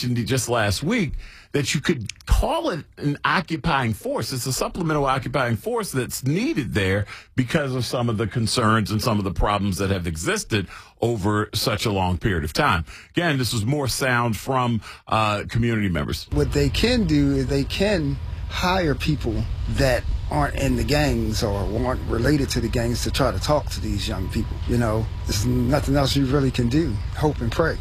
mentioned just last week that you could call it an occupying force. It's a supplemental occupying force that's needed there because of some of the concerns and some of the problems that have existed over such a long period of time. Again, this is more sound from community members. What they can do is they can hire people that aren't in the gangs or aren't related to the gangs to try to talk to these young people. You know, there's nothing else you really can do. Hope and pray.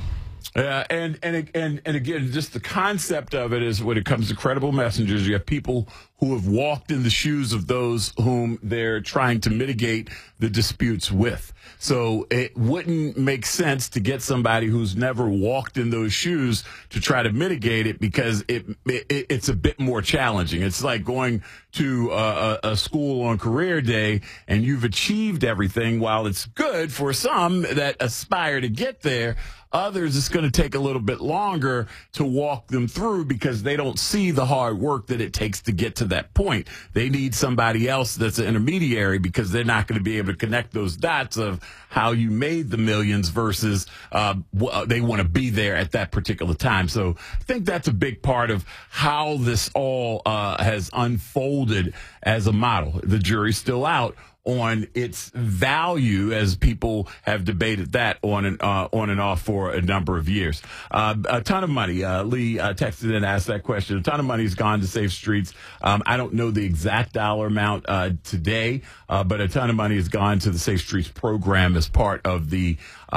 And again, just the concept of it is when it comes to credible messengers, you have people who have walked in the shoes of those whom they're trying to mitigate the disputes with. So it wouldn't make sense to get somebody who's never walked in those shoes to try to mitigate it because it's a bit more challenging. It's like going to a school on career day and you've achieved everything. While it's good for some that aspire to get there, others, it's going to take a little bit longer to walk them through because they don't see the hard work that it takes to get to that point. They need somebody else that's an intermediary because they're not going to be able to connect those dots of how you made the millions versus they want to be there at that particular time. So I think that's a big part of how this all has unfolded as a model. The jury's still out on its value, as people have debated that on and off for a number of years. A ton of money. Lee texted and asked that question. A ton of money has gone to Safe Streets. I don't know the exact dollar amount today, but a ton of money has gone to the Safe Streets program as part of the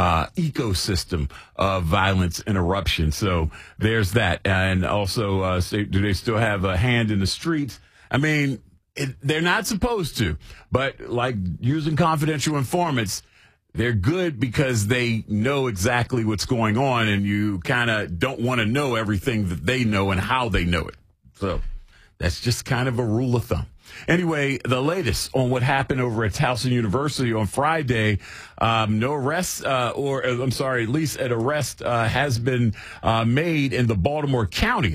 ecosystem of violence interruption. So there's that. And also, do they still have a hand in the streets? I mean, they're not supposed to, but like using confidential informants, they're good because they know exactly what's going on, and you kind of don't want to know everything that they know and how they know it. So that's just kind of a rule of thumb. Anyway, the latest on what happened over at Towson University on Friday, no arrests, at least an arrest has been made in the Baltimore County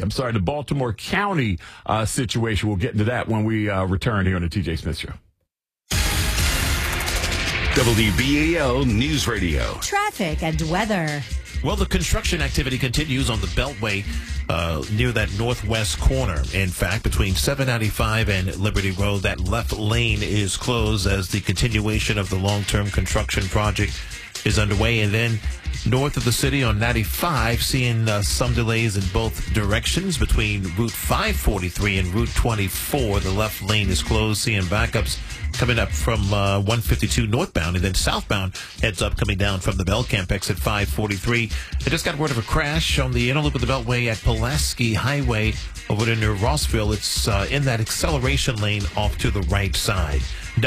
situation. We'll get into that when we return here on the TJ Smith Show. WBAL News Radio. Traffic and weather. Well, the construction activity continues on the Beltway near that northwest corner. In fact, between 795 and Liberty Road, that left lane is closed as the continuation of the long-term construction project is underway. And then north of the city on 95, seeing some delays in both directions between Route 543 and Route 24. The left lane is closed, seeing backups coming up from 152 northbound, and then southbound heads up coming down from the Belcamp exit 543. I just got word of a crash on the inner loop of the Beltway at Pulaski Highway over there near Rossville. It's in that acceleration lane off to the right side.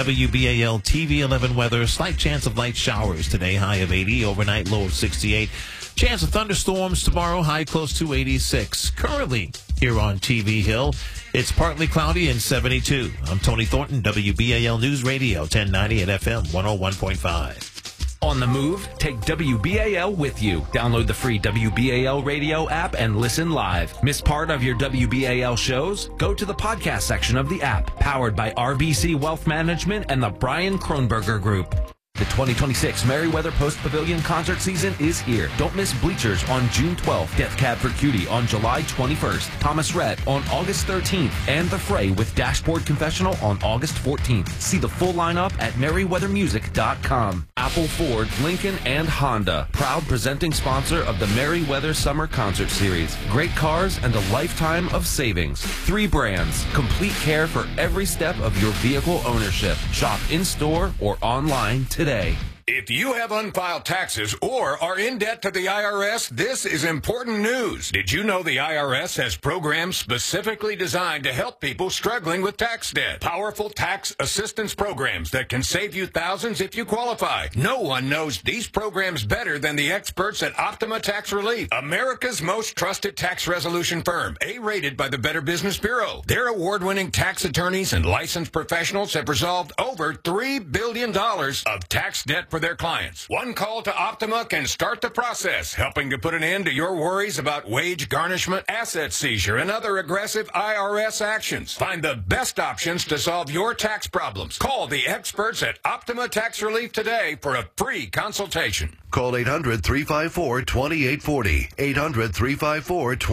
WBAL TV 11 weather, slight chance of light showers today, high of 80, overnight low of 68. Chance of thunderstorms tomorrow, high close to 86. Currently here on TV Hill, it's partly cloudy and 72. I'm Tony Thornton, WBAL News Radio, 1090 at FM 101.5. On the move, take WBAL with you. Download the free WBAL radio app and listen live. Miss part of your WBAL shows? Go to the podcast section of the app, powered by RBC Wealth Management and the Brian Kronberger Group. The 2026 Merriweather Post Pavilion concert season is here. Don't miss Bleachers on June 12th, Death Cab for Cutie on July 21st, Thomas Rhett on August 13th, and The Fray with Dashboard Confessional on August 14th. See the full lineup at merriweathermusic.com. Apple, Ford, Lincoln, and Honda, proud presenting sponsor of the Merriweather Summer Concert Series. Great cars and a lifetime of savings. 3 brands, complete care for every step of your vehicle ownership. Shop in-store or online today. If you have unfiled taxes or are in debt to the IRS, this is important news. Did you know the IRS has programs specifically designed to help people struggling with tax debt? Powerful tax assistance programs that can save you thousands if you qualify. No one knows these programs better than the experts at Optima Tax Relief, America's most trusted tax resolution firm, A-rated by the Better Business Bureau. Their award-winning tax attorneys and licensed professionals have resolved over $3 billion of tax debt for their clients. One call to Optima can start the process, helping to put an end to your worries about wage garnishment, asset seizure, and other aggressive IRS actions. Find the best options to solve your tax problems. Call the experts at Optima Tax Relief today for a free consultation. Call 800-354-2840. 800-354-2840.